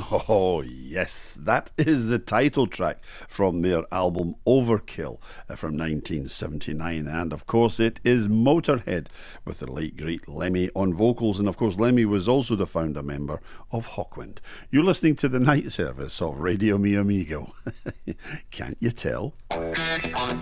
Oh, yes, that is the title track from their album Overkill from 1979. And of course, it is Motorhead with the late great Lemmy on vocals. And of course, Lemmy was also the founder member of Hawkwind. You're listening to the night service of Radio Mi Amigo. Can't you tell?